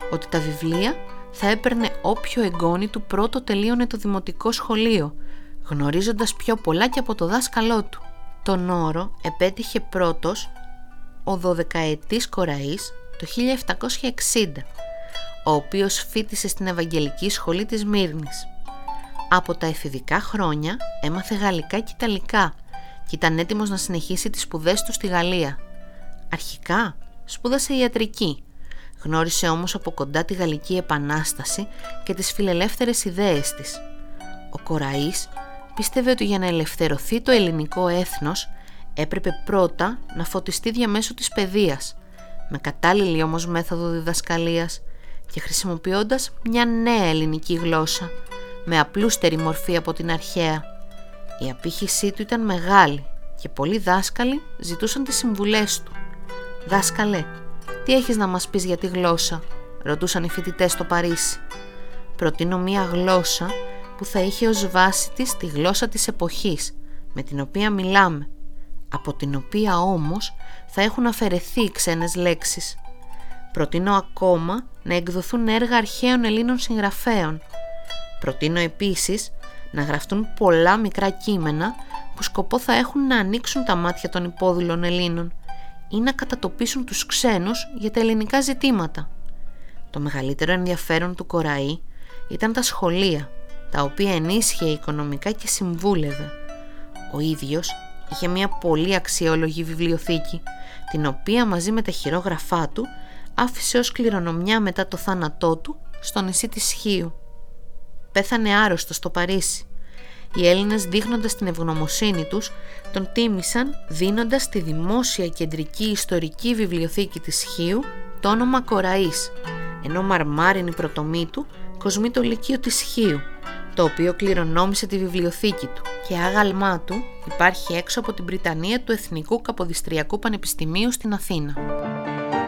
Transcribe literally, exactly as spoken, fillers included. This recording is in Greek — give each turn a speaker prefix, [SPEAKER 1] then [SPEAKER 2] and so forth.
[SPEAKER 1] ότι τα βιβλία θα έπαιρνε όποιο εγγόνι του πρώτο τελείωνε το δημοτικό σχολείο, γνωρίζοντας πιο πολλά και από το δάσκαλό του. Τον όρο επέτυχε πρώτος ο δωδεκαετής Κοραής το χίλια επτακόσια εξήντα, ο οποίος φοίτησε στην Ευαγγελική Σχολή της Μύρνης. Από τα εφηβικά χρόνια έμαθε γαλλικά και ιταλικά και ήταν έτοιμος να συνεχίσει τις σπουδές του στη Γαλλία. Αρχικά σπούδασε ιατρική, γνώρισε όμως από κοντά τη Γαλλική Επανάσταση και τις φιλελεύθερες ιδέες της. Ο Κοραής πίστευε ότι για να ελευθερωθεί το ελληνικό έθνος έπρεπε πρώτα να φωτιστεί διαμέσου της παιδείας, με κατάλληλη όμως μέθοδο διδασκαλίας και χρησιμοποιώντας μια νέα ελληνική γλώσσα, με απλούστερη μορφή από την αρχαία. Η απήχησή του ήταν μεγάλη και πολλοί δάσκαλοι ζητούσαν τις συμβουλές του. «Δάσκαλε, τι έχεις να μας πεις για τη γλώσσα?» ρωτούσαν οι φοιτητές στο Παρίσι. «Προτείνω μια γλώσσα που θα είχε ως βάση της τη γλώσσα της εποχής, με την οποία μιλάμε, από την οποία όμως θα έχουν αφαιρεθεί οι ξένες λέξεις. Προτείνω ακόμα να εκδοθούν έργα αρχαίων Ελλήνων συγγραφέων. Προτείνω επίσης να γραφτούν πολλά μικρά κείμενα που σκοπό θα έχουν να ανοίξουν τα μάτια των υπόδουλων Ελλήνων ή να κατατοπίσουν τους ξένους για τα ελληνικά ζητήματα». Το μεγαλύτερο ενδιαφέρον του Κοραή ήταν τα σχολεία, τα οποία ενίσχυε οικονομικά και συμβούλευε. Ο ίδιος είχε μια πολύ αξιόλογη βιβλιοθήκη, την οποία μαζί με τα χειρόγραφά του άφησε ως κληρονομιά μετά το θάνατό του στο νησί της Χίου. Πέθανε άρρωστος στο Παρίσι. Οι Έλληνες, δείχνοντας την ευγνωμοσύνη τους, τον τίμησαν δίνοντας στη δημόσια κεντρική ιστορική βιβλιοθήκη της Χίου το όνομα Κοραής, ενώ μαρμάρινη πρωτομή του κοσμεί το Λυκείο της Χίου, το οποίο κληρονόμησε τη βιβλιοθήκη του, και άγαλμά του υπάρχει έξω από την Πριτανεία του Εθνικού Καποδιστριακού Πανεπιστημίου στην Αθήνα.